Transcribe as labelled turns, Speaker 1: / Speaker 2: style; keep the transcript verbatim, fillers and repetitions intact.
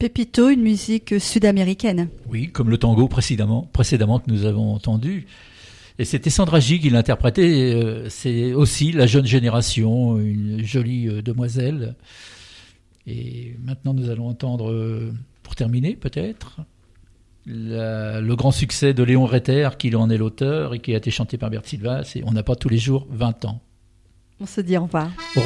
Speaker 1: Pépito, une musique sud-américaine.
Speaker 2: Oui, comme le tango précédemment, précédemment que nous avons entendu. Et c'était Sandra J qui l'interprétait. C'est aussi la jeune génération, une jolie demoiselle. Et maintenant, nous allons entendre, pour terminer peut-être, la, le grand succès de Léon Reiter, qui en est l'auteur et qui a été chanté par Bert Silva. C'est On n'a pas tous les jours vingt ans.
Speaker 1: On se dit au revoir.